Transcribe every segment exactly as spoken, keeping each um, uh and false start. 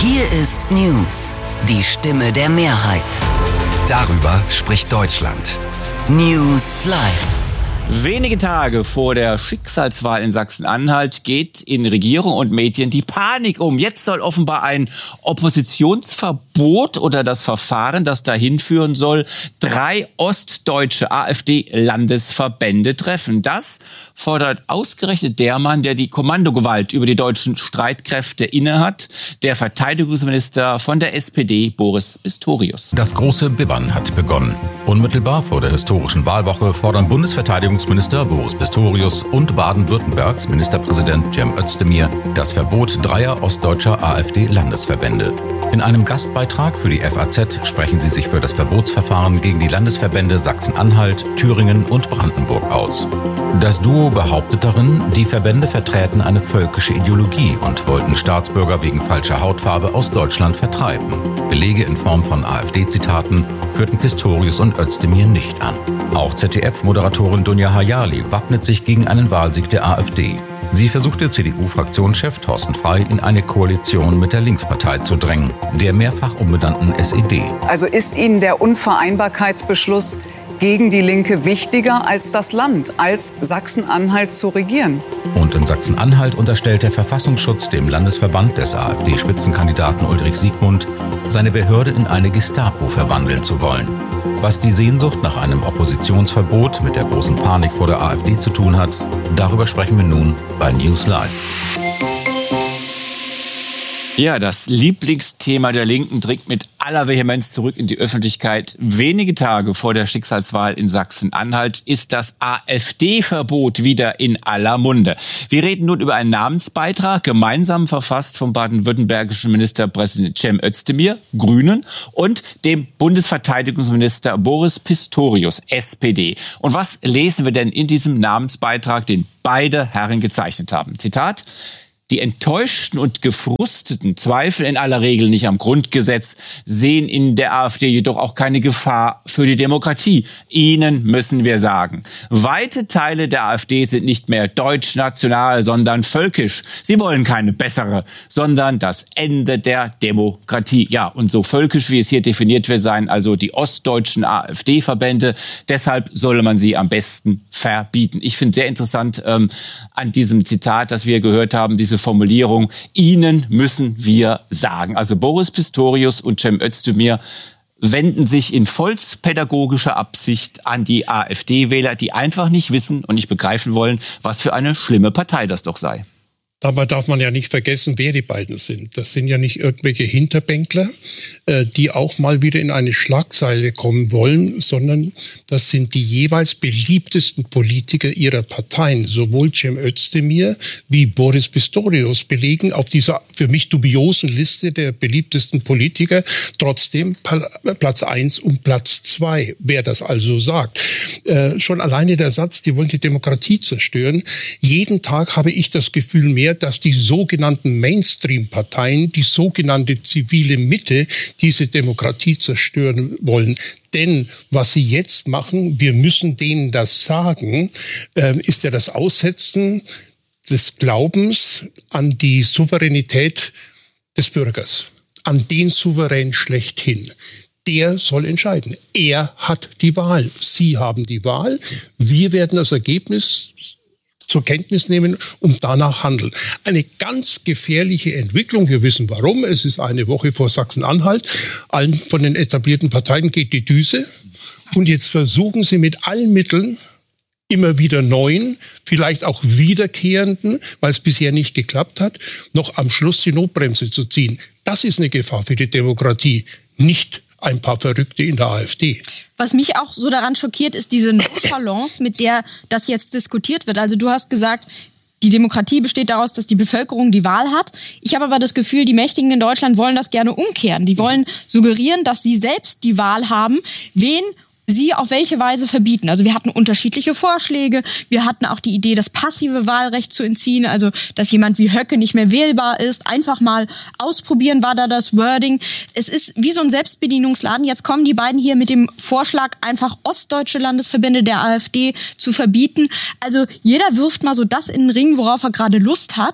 Hier ist News, die Stimme der Mehrheit. Darüber spricht Deutschland. News Live. Wenige Tage vor der Schicksalswahl in Sachsen-Anhalt geht in Regierung und Medien die Panik um. Jetzt soll offenbar ein Oppositionsverbot oder das Verfahren, das dahin führen soll, drei ostdeutsche AfD-Landesverbände treffen. Das fordert ausgerechnet der Mann, der die Kommandogewalt über die deutschen Streitkräfte innehat, der Verteidigungsminister von der S P D, Boris Pistorius. Das große Bibbern hat begonnen. Unmittelbar vor der historischen Wahlwoche fordern Bundesverteidigungsminister Boris Pistorius und Baden-Württembergs Ministerpräsident Cem Özdemir das Verbot dreier ostdeutscher AfD-Landesverbände. In einem Gastbeitrag für die F A Z sprechen sie sich für das Verbotsverfahren gegen die Landesverbände Sachsen-Anhalt, Thüringen und Brandenburg aus. Das Duo behauptet darin, die Verbände verträten eine völkische Ideologie und wollten Staatsbürger wegen falscher Hautfarbe aus Deutschland vertreiben. Belege in Form von AfD-Zitaten führten Pistorius und Özdemir nicht an. Auch Z D F-Moderatorin Dunja Hayali wappnet sich gegen einen Wahlsieg der AfD. Sie versuchte C D U-Fraktionschef Thorsten Frey in eine Koalition mit der Linkspartei zu drängen, der mehrfach umbenannten S E D. Also ist Ihnen der Unvereinbarkeitsbeschluss gegen die Linke wichtiger als das Land, als Sachsen-Anhalt zu regieren? Und in Sachsen-Anhalt unterstellt der Verfassungsschutz dem Landesverband des AfD-Spitzenkandidaten Ulrich Siegmund, seine Behörde in eine Gestapo verwandeln zu wollen. Was die Sehnsucht nach einem Oppositionsverbot mit der großen Panik vor der AfD zu tun hat, darüber sprechen wir nun bei News Live. Ja, das Lieblingsthema der Linken dringt mit aller Vehemenz zurück in die Öffentlichkeit. Wenige Tage vor der Schicksalswahl in Sachsen-Anhalt ist das AfD-Verbot wieder in aller Munde. Wir reden nun über einen Namensbeitrag, gemeinsam verfasst vom baden-württembergischen Ministerpräsident Cem Özdemir, Grünen, und dem Bundesverteidigungsminister Boris Pistorius, S P D. Und was lesen wir denn in diesem Namensbeitrag, den beide Herren gezeichnet haben? Zitat: Die Enttäuschten und Gefrusteten zweifeln in aller Regel nicht am Grundgesetz, sehen in der AfD jedoch auch keine Gefahr für die Demokratie. Ihnen müssen wir sagen: Weite Teile der AfD sind nicht mehr deutsch-national, sondern völkisch. Sie wollen keine bessere, sondern das Ende der Demokratie. Ja, und so völkisch, wie es hier definiert wird, seien also die ostdeutschen AfD-Verbände. Deshalb solle man sie am besten verbieten. Ich finde sehr interessant ähm, an diesem Zitat, das wir gehört haben, diese Formulierung: Ihnen müssen wir sagen. Also Boris Pistorius und Cem Özdemir wenden sich in vollspädagogischer Absicht an die AfD-Wähler, die einfach nicht wissen und nicht begreifen wollen, was für eine schlimme Partei das doch sei. Dabei darf man ja nicht vergessen, wer die beiden sind. Das sind ja nicht irgendwelche Hinterbänkler, die auch mal wieder in eine Schlagzeile kommen wollen, sondern das sind die jeweils beliebtesten Politiker ihrer Parteien. Sowohl Cem Özdemir wie Boris Pistorius belegen auf dieser für mich dubiosen Liste der beliebtesten Politiker trotzdem Platz eins und Platz zwei. Wer das also sagt. Äh, schon alleine der Satz, die wollen die Demokratie zerstören. Jeden Tag habe ich das Gefühl mehr, dass die sogenannten Mainstream-Parteien, die sogenannte zivile Mitte, diese Demokratie zerstören wollen. Denn was sie jetzt machen, wir müssen denen das sagen, äh, ist ja das Aussetzen des Glaubens an die Souveränität des Bürgers, an den Souverän schlechthin. Der soll entscheiden. Er hat die Wahl. Sie haben die Wahl. Wir werden das Ergebnis zur Kenntnis nehmen und danach handeln. Eine ganz gefährliche Entwicklung. Wir wissen warum. Es ist eine Woche vor Sachsen-Anhalt. Allen von den etablierten Parteien geht die Düse. Und jetzt versuchen sie mit allen Mitteln, immer wieder neuen, vielleicht auch wiederkehrenden, weil es bisher nicht geklappt hat, noch am Schluss die Notbremse zu ziehen. Das ist eine Gefahr für die Demokratie, nicht ein paar Verrückte in der AfD. Was mich auch so daran schockiert, ist diese Nonchalance, mit der das jetzt diskutiert wird. Also du hast gesagt, die Demokratie besteht daraus, dass die Bevölkerung die Wahl hat. Ich habe aber das Gefühl, die Mächtigen in Deutschland wollen das gerne umkehren. Die wollen suggerieren, dass sie selbst die Wahl haben, wen sie auf welche Weise verbieten. Also wir hatten unterschiedliche Vorschläge. Wir hatten auch die Idee, das passive Wahlrecht zu entziehen, also dass jemand wie Höcke nicht mehr wählbar ist. Einfach mal ausprobieren war da das Wording. Es ist wie so ein Selbstbedienungsladen. Jetzt kommen die beiden hier mit dem Vorschlag, einfach ostdeutsche Landesverbände der AfD zu verbieten. Also jeder wirft mal so das in den Ring, worauf er gerade Lust hat.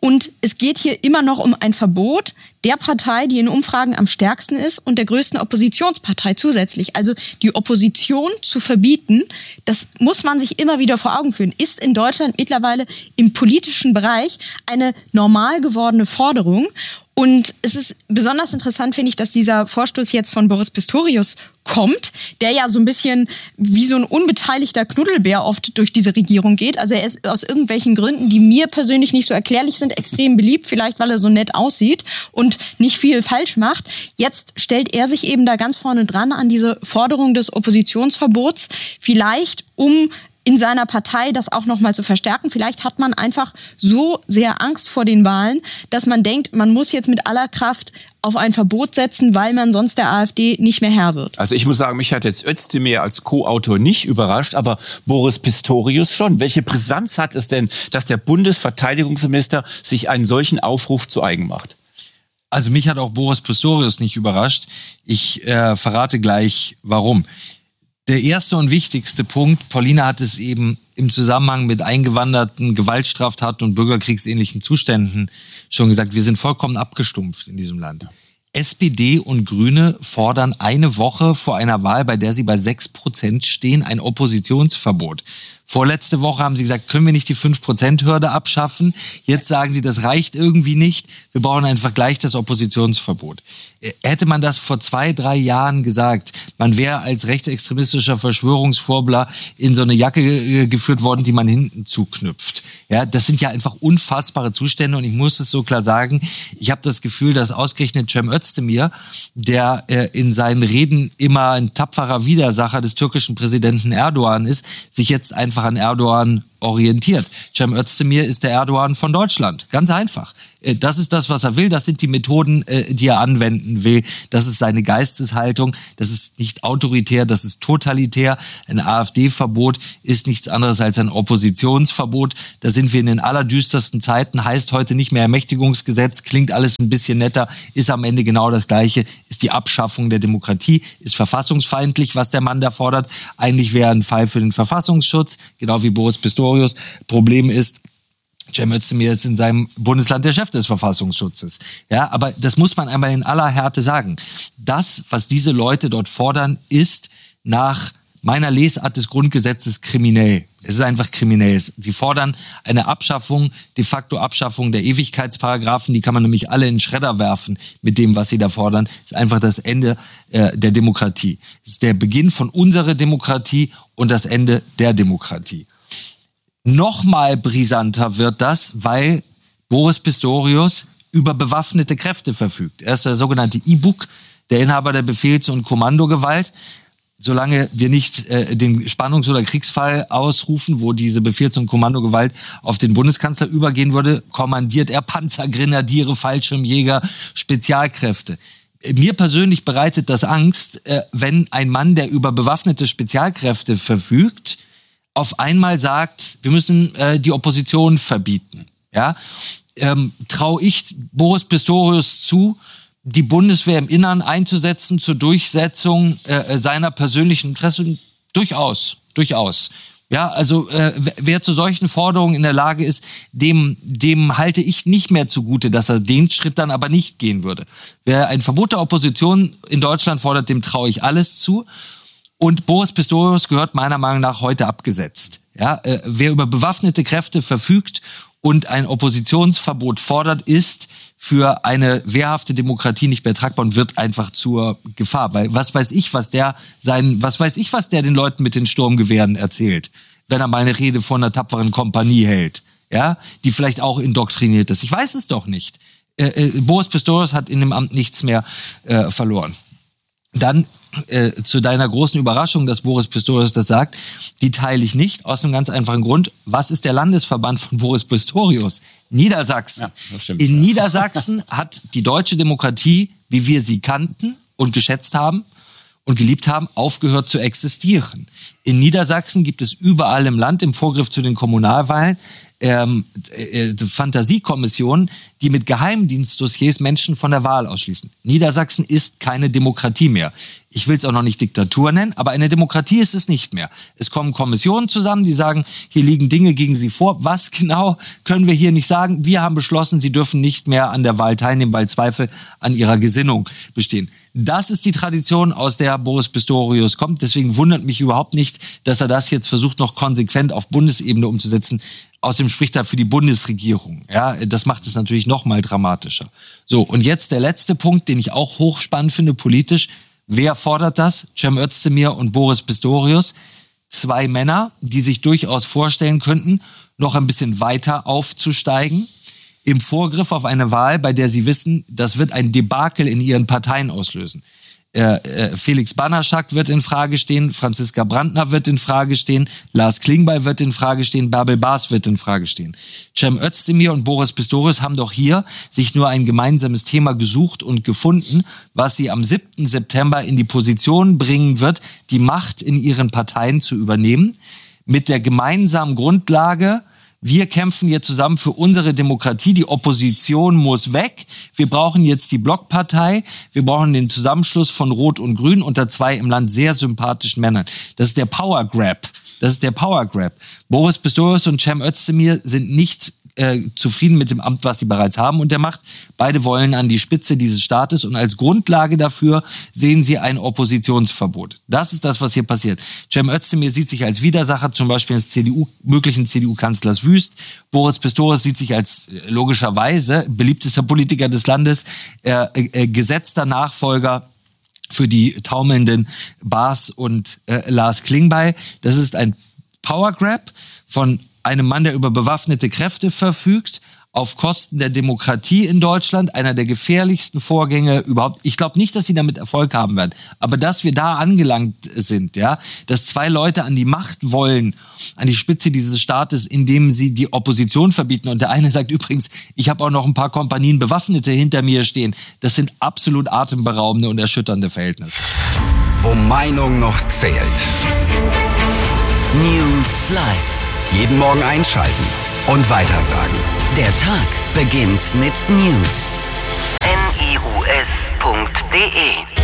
Und es geht hier immer noch um ein Verbot der Partei, die in Umfragen am stärksten ist und der größten Oppositionspartei zusätzlich. Also die Opposition zu verbieten, das muss man sich immer wieder vor Augen führen, ist in Deutschland mittlerweile im politischen Bereich eine normal gewordene Forderung. Und es ist besonders interessant, finde ich, dass dieser Vorstoß jetzt von Boris Pistorius kommt, der ja so ein bisschen wie so ein unbeteiligter Knuddelbär oft durch diese Regierung geht. Also er ist aus irgendwelchen Gründen, die mir persönlich nicht so erklärlich sind, extrem beliebt, vielleicht weil er so nett aussieht und nicht viel falsch macht. Jetzt stellt er sich eben da ganz vorne dran an diese Forderung des Oppositionsverbots, vielleicht um in seiner Partei das auch nochmal zu verstärken. Vielleicht hat man einfach so sehr Angst vor den Wahlen, dass man denkt, man muss jetzt mit aller Kraft auf ein Verbot setzen, weil man sonst der AfD nicht mehr Herr wird. Also ich muss sagen, mich hat jetzt Özdemir als Co-Autor nicht überrascht, aber Boris Pistorius schon. Welche Brisanz hat es denn, dass der Bundesverteidigungsminister sich einen solchen Aufruf zu eigen macht? Also mich hat auch Boris Pistorius nicht überrascht. Ich äh, verrate gleich, warum. Der erste und wichtigste Punkt, Paulina hat es eben im Zusammenhang mit eingewanderten Gewaltstraftaten und bürgerkriegsähnlichen Zuständen schon gesagt, wir sind vollkommen abgestumpft in diesem Land. S P D und Grüne fordern eine Woche vor einer Wahl, bei der sie bei sechs Prozent stehen, ein Oppositionsverbot. Vorletzte Woche haben sie gesagt, können wir nicht die fünf Prozent Hürde abschaffen? Jetzt sagen sie, das reicht irgendwie nicht. Wir brauchen einfach gleich das Oppositionsverbot. Hätte man das vor zwei, drei Jahren gesagt, man wäre als rechtsextremistischer Verschwörungsvorbler in so eine Jacke geführt worden, die man hinten zuknüpft. Ja, das sind ja einfach unfassbare Zustände und ich muss es so klar sagen, ich habe das Gefühl, dass ausgerechnet Cem Özdemir, der äh, in seinen Reden immer ein tapferer Widersacher des türkischen Präsidenten Erdogan ist, sich jetzt einfach an Erdogan orientiert. Cem Özdemir ist der Erdogan von Deutschland. Ganz einfach. Das ist das, was er will. Das sind die Methoden, die er anwenden will. Das ist seine Geisteshaltung. Das ist nicht autoritär, das ist totalitär. Ein AfD-Verbot ist nichts anderes als ein Oppositionsverbot. Da sind wir in den allerdüstersten Zeiten. Heißt heute nicht mehr Ermächtigungsgesetz. Klingt alles ein bisschen netter. Ist am Ende genau das Gleiche. Ist die Abschaffung der Demokratie. Ist verfassungsfeindlich, was der Mann da fordert. Eigentlich wäre ein Fall für den Verfassungsschutz. Genau wie Boris Pistorius. Problem ist, Cem Özdemir ist in seinem Bundesland der Chef des Verfassungsschutzes. Ja, aber das muss man einmal in aller Härte sagen. Das, was diese Leute dort fordern, ist nach meiner Lesart des Grundgesetzes kriminell. Es ist einfach kriminell. Sie fordern eine Abschaffung, de facto Abschaffung der Ewigkeitsparagraphen. Die kann man nämlich alle in den Schredder werfen mit dem, was sie da fordern. Das ist einfach das Ende äh, der Demokratie. Es ist der Beginn von unserer Demokratie und das Ende der Demokratie. Noch mal brisanter wird das, weil Boris Pistorius über bewaffnete Kräfte verfügt. Er ist der sogenannte I-Buk, der Inhaber der Befehls- und Kommandogewalt. Solange wir nicht äh, den Spannungs- oder Kriegsfall ausrufen, wo diese Befehls- und Kommandogewalt auf den Bundeskanzler übergehen würde, kommandiert er Panzergrenadiere, Fallschirmjäger, Spezialkräfte. Mir persönlich bereitet das Angst, äh, wenn ein Mann, der über bewaffnete Spezialkräfte verfügt, auf einmal sagt, wir müssen äh, die Opposition verbieten. Ja, ähm, traue ich Boris Pistorius zu, die Bundeswehr im Innern einzusetzen zur Durchsetzung äh, seiner persönlichen Interessen? Durchaus, durchaus. Ja, also äh, wer zu solchen Forderungen in der Lage ist, dem dem halte ich nicht mehr zugute, dass er den Schritt dann aber nicht gehen würde. Wer ein Verbot der Opposition in Deutschland fordert, dem traue ich alles zu. Und Boris Pistorius gehört meiner Meinung nach heute abgesetzt. Ja, äh, wer über bewaffnete Kräfte verfügt und ein Oppositionsverbot fordert, ist für eine wehrhafte Demokratie nicht mehr tragbar und wird einfach zur Gefahr. Weil was weiß ich, was der sein, was weiß ich, was der den Leuten mit den Sturmgewehren erzählt, wenn er mal eine Rede von einer tapferen Kompanie hält, ja, die vielleicht auch indoktriniert ist. Ich weiß es doch nicht. Äh, äh, Boris Pistorius hat in dem Amt nichts mehr äh, verloren. Dann äh, zu deiner großen Überraschung, dass Boris Pistorius das sagt, die teile ich nicht, aus einem ganz einfachen Grund. Was ist der Landesverband von Boris Pistorius? Niedersachsen. Ja, das stimmt, In ja. Niedersachsen hat die deutsche Demokratie, wie wir sie kannten und geschätzt haben, und geliebt haben, aufgehört zu existieren. In Niedersachsen gibt es überall im Land im Vorgriff zu den Kommunalwahlen ähm, äh, Fantasiekommissionen, die mit Geheimdienstdossiers Menschen von der Wahl ausschließen. Niedersachsen ist keine Demokratie mehr. Ich will es auch noch nicht Diktatur nennen, aber eine Demokratie ist es nicht mehr. Es kommen Kommissionen zusammen, die sagen, hier liegen Dinge gegen Sie vor. Was genau, können wir hier nicht sagen. Wir haben beschlossen, Sie dürfen nicht mehr an der Wahl teilnehmen, weil Zweifel an Ihrer Gesinnung bestehen. Das ist die Tradition, aus der Boris Pistorius kommt. Deswegen wundert mich überhaupt nicht, dass er das jetzt versucht, noch konsequent auf Bundesebene umzusetzen. Außerdem spricht er für die Bundesregierung. Ja, das macht es natürlich noch mal dramatischer. So, und jetzt der letzte Punkt, den ich auch hochspannend finde politisch. Wer fordert das? Cem Özdemir und Boris Pistorius. Zwei Männer, die sich durchaus vorstellen könnten, noch ein bisschen weiter aufzusteigen. Im Vorgriff auf eine Wahl, bei der sie wissen, das wird ein Debakel in ihren Parteien auslösen. Äh, äh, Felix Banaschak wird in Frage stehen, Franziska Brandner wird in Frage stehen, Lars Klingbeil wird in Frage stehen, Bärbel Baas wird in Frage stehen. Cem Özdemir und Boris Pistorius haben doch hier sich nur ein gemeinsames Thema gesucht und gefunden, was sie am siebten September in die Position bringen wird, die Macht in ihren Parteien zu übernehmen, mit der gemeinsamen Grundlage: Wir kämpfen hier zusammen für unsere Demokratie. Die Opposition muss weg. Wir brauchen jetzt die Blockpartei. Wir brauchen den Zusammenschluss von Rot und Grün unter zwei im Land sehr sympathischen Männern. Das ist der Power Grab. Das ist der Power Grab. Boris Pistorius und Cem Özdemir sind nicht äh, zufrieden mit dem Amt, was sie bereits haben und der Macht. Beide wollen an die Spitze dieses Staates und als Grundlage dafür sehen sie ein Oppositionsverbot. Das ist das, was hier passiert. Cem Özdemir sieht sich als Widersacher zum Beispiel des C D U, möglichen C D U-Kanzlers Wüst. Boris Pistorius sieht sich als äh, logischerweise beliebtester Politiker des Landes, äh, äh, gesetzter Nachfolger für die taumelnden Baas und äh, Lars Klingbeil. Das ist ein Power Grab von einem Mann, der über bewaffnete Kräfte verfügt, auf Kosten der Demokratie in Deutschland, einer der gefährlichsten Vorgänge überhaupt. Ich glaube nicht, dass sie damit Erfolg haben werden. Aber dass wir da angelangt sind, ja, dass zwei Leute an die Macht wollen, an die Spitze dieses Staates, indem sie die Opposition verbieten. Und der eine sagt übrigens, ich habe auch noch ein paar Kompanien Bewaffnete hinter mir stehen. Das sind absolut atemberaubende und erschütternde Verhältnisse. Wo Meinung noch zählt. News Live. Jeden Morgen einschalten und weitersagen. Der Tag beginnt mit News. N I U S punkt D E